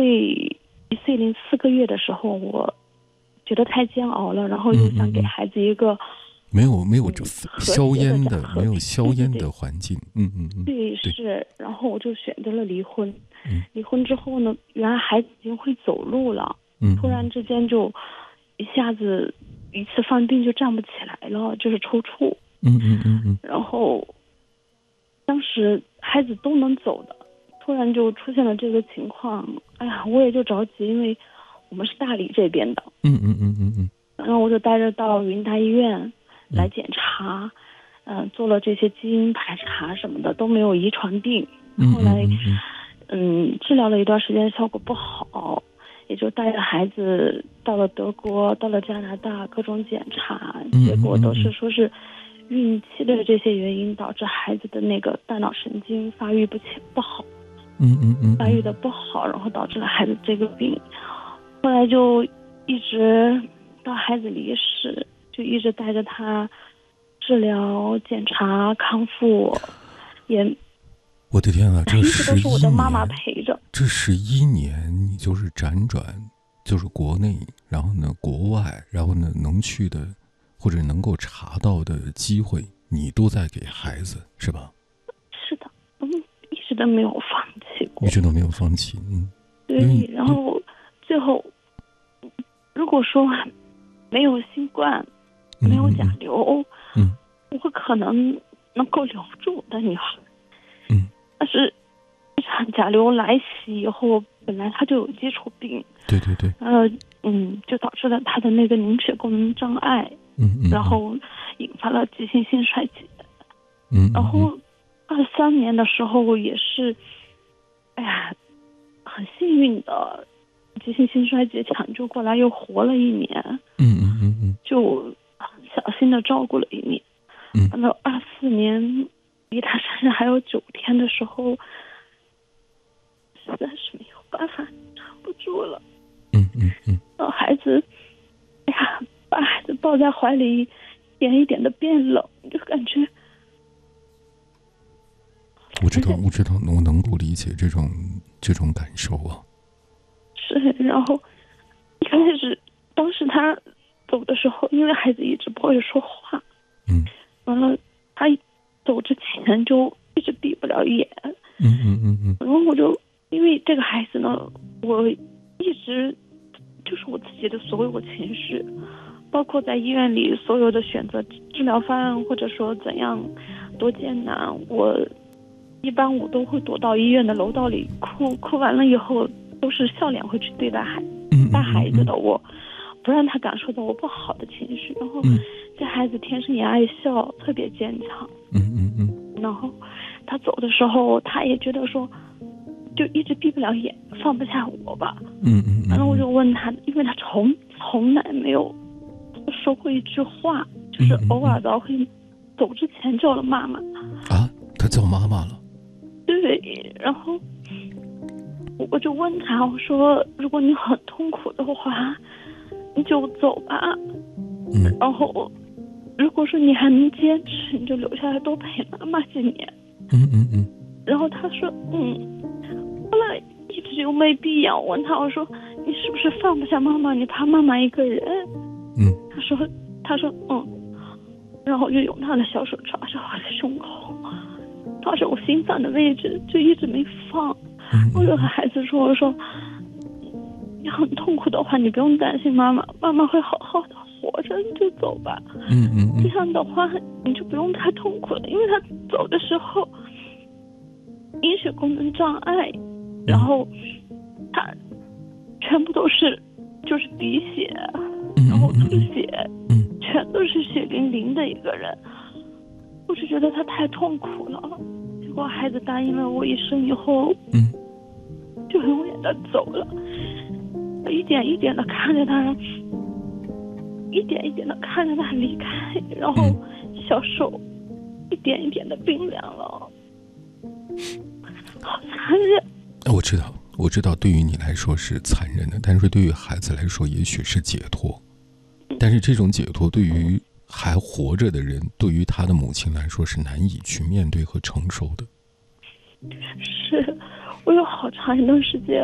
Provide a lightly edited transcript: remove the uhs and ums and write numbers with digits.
1岁04个月的时候，我觉得太煎熬了，然后又想给孩子一个没有这硝烟的， 和没有硝烟的环境。 对，是，然后我就选择了离婚。离婚之后呢，原来孩子已经会走路了，突然之间就一下子一次犯病就站不起来了，就是抽搐。然后当时孩子都能走的，突然就出现了这个情况，哎呀，我也就着急，因为我们是大理这边的。然后我就带着到云大医院来检查，做了这些基因排查什么的，都没有遗传病。后来治疗了一段时间，效果不好，也就带着孩子到了德国，到了加拿大，各种检查，结果都是说是孕期的这些原因导致孩子的那个大脑神经发育不好，发育的不好，然后导致了孩子这个病。后来就一直到孩子离世，就一直带着他治疗、检查、康复，也。 我的天啊，这都是我的妈妈陪着。 这11年，你就是辗转，就是国内，然后呢国外，然后呢能去的或者能够查到的机会，你都在给孩子，是吧？ 是的，一直都没有放弃过。 一直都没有放弃， 对，然后最后，如果说没有新冠，没有甲流，我可能够留住我的女孩。但是这场甲流来袭以后，本来他就有基础病， 对， 就导致了他的那个凝血功能障碍，然后引发了急性心衰竭，然后23年的时候也是，哎呀，很幸运的，急性心衰竭抢救过来，又活了1年，就很小心的照顾了1年，到24年。离他生日还有9天的时候，实在是没有办法，撑不住了。让孩子，哎呀，把孩子抱在怀里，一点一点的变冷，就感觉。 我知道，我能够理解这种感受啊。 是，然后一开始，当时他走的时候，因为孩子一直不会说话，完了他走之前就一直闭不了眼，然后我就因为这个孩子呢，我一直就是我自己的所有情绪，包括在医院里所有的选择治疗方案，或者说怎样多艰难，一般我都会躲到医院的楼道里哭完了以后都是笑脸会去对待孩子的我，不让他感受到我不好的情绪，然后这孩子天生也爱笑，特别坚强。然后他走的时候，他也觉得说，就一直闭不了眼，放不下我吧。然后我就问他，因为他从来没有说过一句话，就是偶尔的会走之前叫了妈妈。 啊，他叫妈妈了？ 对，然后我就问他，我说，如果你很痛苦的话，你就走吧。然后如果说你还能坚持，你就留下来多陪妈妈几年。然后他说后来一直又没闭眼，我问他，我说你是不是放不下妈妈，你怕妈妈一个人？他说然后我就用他的小手抓着我的胸口，抓着我心脏的位置，就一直没放。我就和孩子说，我说你很痛苦的话，你不用担心妈妈，妈妈会好好的活着，你就走吧。这样的话你就不用太痛苦了，因为他走的时候凝血功能障碍，然后他全部都是就是鼻血，然后吐血，全都是血淋淋的一个人。我就觉得他太痛苦了，结果孩子答应了我一声以后，就永远的走了。一点一点的看着他，一点一点的看着他离开，然后小手一点一点的冰凉了，好残忍。 我知道对于你来说是残忍的，但是对于孩子来说也许是解脱。但是这种解脱对于还活着的人，对于他的母亲来说是难以去面对和承受的。 是，我有好长一段时间